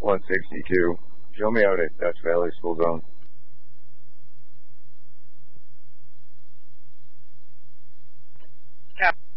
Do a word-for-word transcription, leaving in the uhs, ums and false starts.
one sixty-two. Show me out at Dutch Valley School Zone. Cap